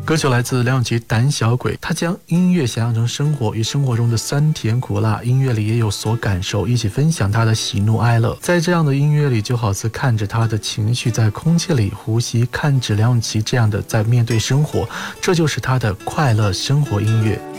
歌曲来自梁咏琪《胆小鬼》，他将音乐想象成生活，与生活中的酸甜苦辣，音乐里也有所感受，一起分享他的喜怒哀乐。在这样的音乐里，就好似看着他的情绪在空气里呼吸，看着梁咏琪这样的在面对生活，这就是他的快乐生活音乐。